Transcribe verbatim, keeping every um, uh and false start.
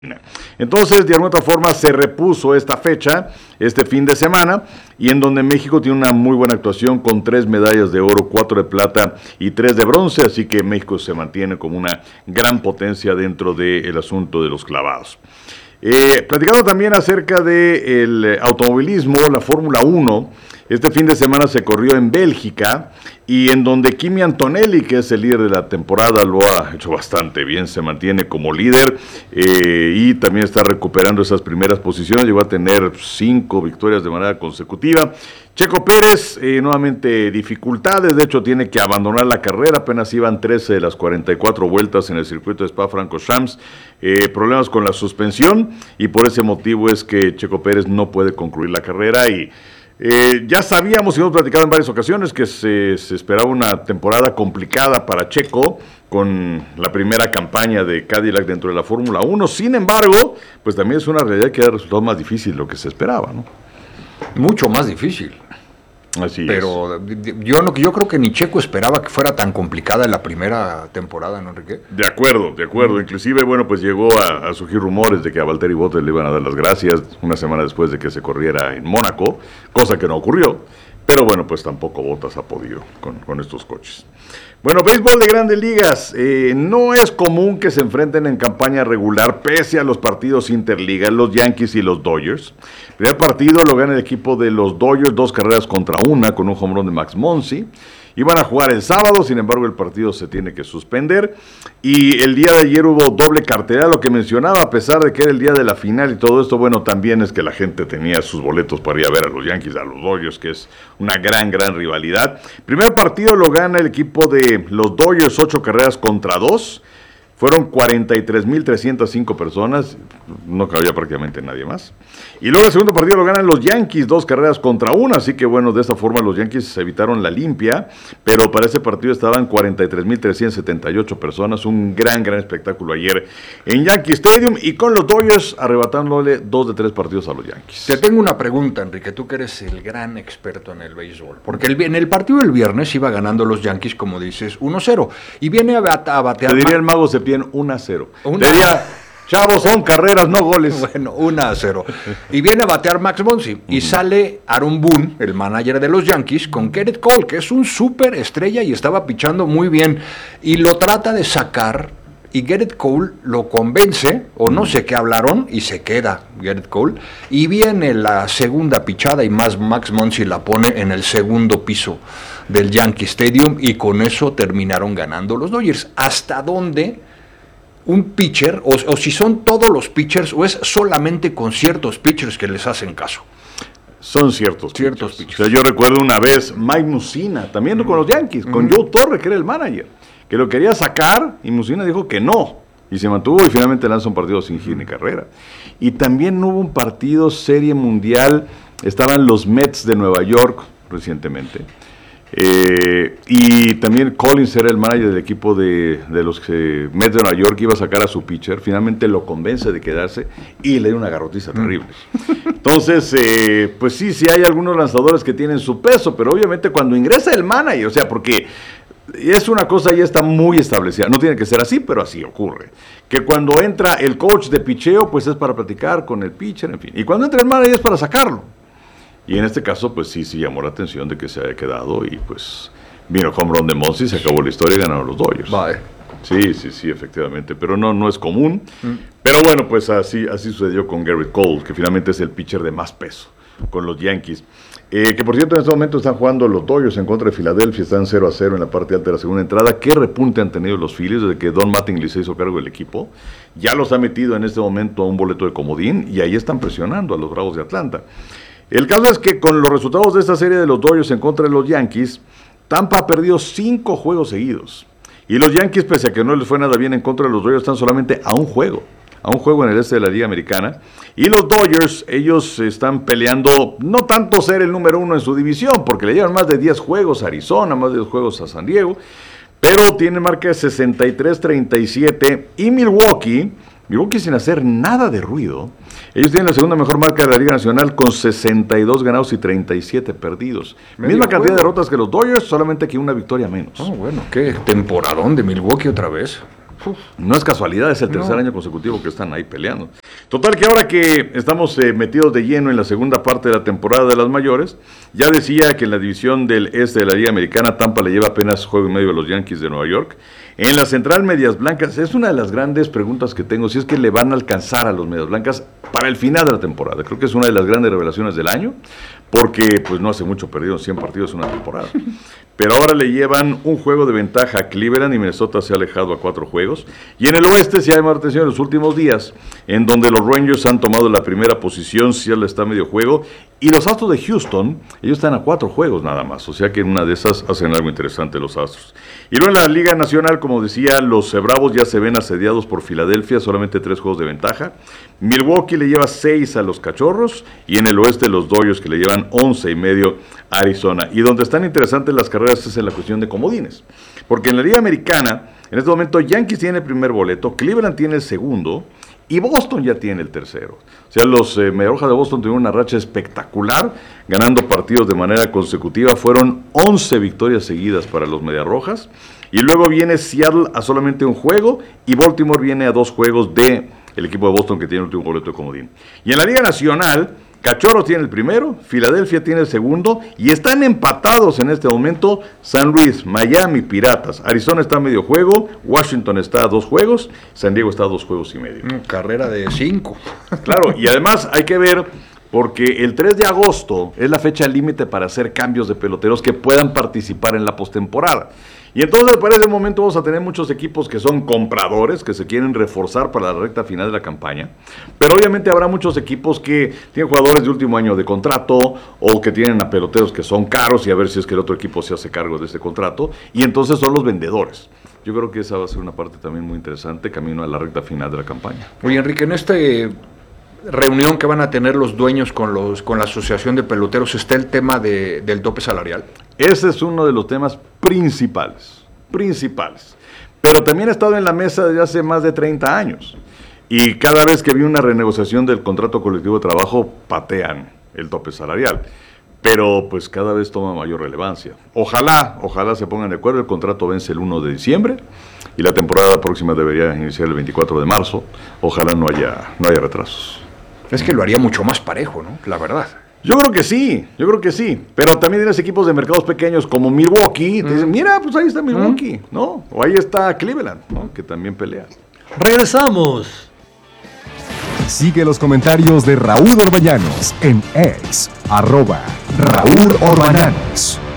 Entonces, de alguna otra forma, se repuso esta fecha, este fin de semana, y en donde México tiene una muy buena actuación con tres medallas de oro, cuatro de plata y tres de bronce, así que México se mantiene como una gran potencia dentro del asunto de los clavados. Eh, platicando también acerca del automovilismo, la Fórmula uno, este fin de semana se corrió en Bélgica y en donde Kimi Antonelli, que es el líder de la temporada, lo ha hecho bastante bien, se mantiene como líder eh, y también está recuperando esas primeras posiciones, llegó a tener cinco victorias de manera consecutiva. Checo Pérez, eh, nuevamente dificultades, de hecho tiene que abandonar la carrera, apenas iban trece de las cuarenta y cuatro vueltas en el circuito de Spa-Francorchamps, eh, problemas con la suspensión y por ese motivo es que Checo Pérez no puede concluir la carrera y Eh, ya sabíamos y hemos platicado en varias ocasiones que se, se esperaba una temporada complicada para Checo con la primera campaña de Cadillac dentro de la Fórmula uno. Sin embargo, pues también es una realidad que ha resultado más difícil de lo que se esperaba, ¿no? Mucho más difícil. Así Pero es. yo, no, yo creo que ni Checo esperaba que fuera tan complicada la primera temporada, ¿no, Enrique? De acuerdo, de acuerdo. Mm. Inclusive, bueno, pues llegó a, a surgir rumores de que a Valtteri Bottas le iban a dar las gracias una semana después de que se corriera en Mónaco, cosa que no ocurrió. Pero bueno, pues tampoco Bottas ha podido con, con estos coches. Bueno, béisbol de Grandes Ligas. Eh, no es común que se enfrenten en campaña regular pese a los partidos interligas, los Yankees y los Dodgers. El primer partido lo gana el equipo de los Dodgers, dos carreras contra una, con un home run de Max Muncy. Iban a jugar el sábado, sin embargo el partido se tiene que suspender. Y el día de ayer hubo doble cartelera, lo que mencionaba, a pesar de que era el día de la final y todo esto, bueno, también es que la gente tenía sus boletos para ir a ver a los Yankees, a los Dodgers, que es una gran, gran rivalidad. Primer partido lo gana el equipo de los Dodgers, ocho carreras contra dos. Fueron cuarenta y tres mil trescientas cinco personas, no cabía prácticamente nadie más. Y luego el segundo partido lo ganan los Yankees, dos carreras contra una, así que bueno, de esta forma los Yankees evitaron la limpia, pero para ese partido estaban cuarenta y tres mil trescientas setenta y ocho personas, un gran, gran espectáculo ayer en Yankee Stadium y con los Dodgers arrebatándole dos de tres partidos a los Yankees. Te tengo una pregunta, Enrique, tú que eres el gran experto en el béisbol, porque el, en el partido del viernes iba ganando los Yankees, como dices, uno cero, y viene a, a batear... Te diría el mago Cepien uno a cero. Diría, chavos, son carreras, no goles. Bueno, uno a cero. Y viene a batear Max Muncy. Y uh-huh. sale Aaron Boone, el manager de los Yankees, con Gerrit Cole, que es un súper estrella y estaba pichando muy bien. Y lo trata de sacar, y Gerrit Cole lo convence, o no sé qué hablaron, y se queda Gerrit Cole. Y viene la segunda pichada, y más Max Muncy la pone en el segundo piso del Yankee Stadium, y con eso terminaron ganando los Dodgers. ¿Hasta dónde un pitcher, o, o si son todos los pitchers, o es solamente con ciertos pitchers que les hacen caso? Son ciertos, ciertos pitchers. pitchers. O sea, yo recuerdo una vez Mike Mussina, también mm. con los Yankees, mm. con Joe Torre, que era el manager, que lo quería sacar y Mussina dijo que no, y se mantuvo y finalmente lanza un partido sin hit ni carrera. Y también hubo un partido serie mundial, estaban los Mets de Nueva York recientemente, Eh, y también Collins era el manager del equipo de, de los eh, Mets de Nueva York, iba a sacar a su pitcher, finalmente lo convence de quedarse y le dio una garrotiza terrible. Entonces, eh, pues sí, sí hay algunos lanzadores que tienen su peso, pero obviamente cuando ingresa el manager, o sea, porque es una cosa ya está muy establecida, no tiene que ser así, pero así ocurre, que cuando entra el coach de picheo, pues es para platicar con el pitcher, en fin, y cuando entra el manager es para sacarlo. Y en este caso, pues sí, sí llamó la atención de que se haya quedado y pues vino home run de Muncy, se acabó la historia y ganaron los Dodgers. Vale. Sí, sí, sí, efectivamente, pero no, no es común. Mm. Pero bueno, pues así, así sucedió con Gerrit Cole, que finalmente es el pitcher de más peso con los Yankees. Eh, que por cierto en este momento están jugando los Dodgers en contra de Filadelfia, están cero a cero en la parte alta de la segunda entrada. ¿Qué repunte han tenido los Phillies desde que Don Mattingly se hizo cargo del equipo? Ya los ha metido en este momento a un boleto de comodín y ahí están presionando a los Bravos de Atlanta. El caso es que con los resultados de esta serie de los Dodgers en contra de los Yankees, Tampa ha perdido cinco juegos seguidos. Y los Yankees, pese a que no les fue nada bien en contra de los Dodgers, están solamente a un juego. A un juego en el este de la Liga Americana. Y los Dodgers, ellos están peleando, no tanto ser el número uno en su división, porque le llevan más de diez juegos a Arizona, más de diez juegos a San Diego. Pero tienen marca de sesenta y tres treinta y siete. Y Milwaukee, Milwaukee sin hacer nada de ruido. Ellos tienen la segunda mejor marca de la Liga Nacional con sesenta y dos ganados y treinta y siete perdidos. Medio Misma cantidad juego. de derrotas que los Dodgers, solamente que una victoria menos. Oh, bueno, qué temporadón de Milwaukee otra vez. No es casualidad, es el tercer No. año consecutivo que están ahí peleando. Total que ahora que estamos eh, metidos de lleno en la segunda parte de la temporada de las mayores, ya decía que en la división del este de la Liga Americana, Tampa le lleva apenas juego y medio a los Yankees de Nueva York. En la central Medias Blancas, es una de las grandes preguntas que tengo, si es que le van a alcanzar a los Medias Blancas para el final de la temporada. Creo que es una de las grandes revelaciones del año, porque pues no hace mucho perdido cien partidos en una temporada. Pero ahora le llevan un juego de ventaja a Cleveland y Minnesota se ha alejado a cuatro juegos. Y en el oeste sí hay más atención en los últimos días, en donde los Rangers han tomado la primera posición, Seattle está a medio juego, y los Astros de Houston, ellos están a cuatro juegos nada más, o sea que en una de esas hacen algo interesante los Astros. Y luego en la Liga Nacional, como decía, los Bravos ya se ven asediados por Filadelfia, solamente tres juegos de ventaja. Milwaukee le lleva seis a los Cachorros, y en el oeste los Dodgers que le llevan once y medio a Arizona. Y donde están interesantes las carreras es en la cuestión de comodines, porque en la Liga Americana, en este momento Yankees tiene el primer boleto, Cleveland tiene el segundo, y Boston ya tiene el tercero. O sea, los eh, Mediarrojas de Boston tuvieron una racha espectacular, ganando partidos de manera consecutiva. Fueron once victorias seguidas para los Mediarrojas. Y luego viene Seattle a solamente un juego, y Baltimore viene a dos juegos de el equipo de Boston que tiene el último boleto de comodín. Y en la Liga Nacional, Cachorros tiene el primero, Filadelfia tiene el segundo, y están empatados en este momento San Luis, Miami, Piratas. Arizona está a medio juego, Washington está a dos juegos, San Diego está a dos juegos y medio. Mm, carrera de cinco. Claro, y además hay que ver, porque el tres de agosto es la fecha límite para hacer cambios de peloteros que puedan participar en la postemporada. Y entonces para ese momento vamos a tener muchos equipos que son compradores, que se quieren reforzar para la recta final de la campaña, pero obviamente habrá muchos equipos que tienen jugadores de último año de contrato, o que tienen a peloteros que son caros, y a ver si es que el otro equipo se hace cargo de ese contrato, y entonces son los vendedores. Yo creo que esa va a ser una parte también muy interesante, camino a la recta final de la campaña. Oye, Enrique, en esta reunión que van a tener los dueños con los con la Asociación de Peloteros, ¿está el tema de, del tope salarial? Ese es uno de los temas principales, principales. Pero también ha estado en la mesa desde hace más de treinta años. Y cada vez que había una renegociación del contrato colectivo de trabajo, patean el tope salarial. Pero pues cada vez toma mayor relevancia. Ojalá, ojalá se pongan de acuerdo. El contrato vence el primero de diciembre y la temporada próxima debería iniciar el veinticuatro de marzo. Ojalá no haya, no haya retrasos. Es que lo haría mucho más parejo, ¿no? La verdad. Yo creo que sí, yo creo que sí, pero también tienes equipos de mercados pequeños como Milwaukee, te dicen, Mm. mira, pues ahí está Milwaukee, Mm. ¿no? O ahí está Cleveland, ¿no? Que también pelea. Regresamos. Sigue los comentarios de Raúl Orbañanos en X, arroba Raúl Orbañanos.